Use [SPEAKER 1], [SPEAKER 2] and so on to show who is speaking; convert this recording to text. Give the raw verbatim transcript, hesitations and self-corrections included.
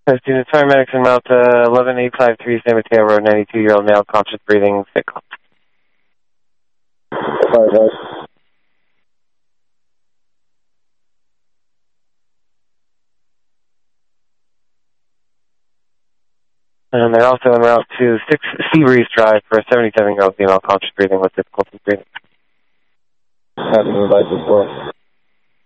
[SPEAKER 1] Students, paramedics en route to eleven eight five three San Mateo Road, ninety-two-year-old male, conscious breathing, sick.
[SPEAKER 2] Sorry, guys.
[SPEAKER 1] And they're also en route to six Seabreeze Drive for a seventy-seven-year-old female, conscious breathing with difficulty breathing.
[SPEAKER 2] Having a device before.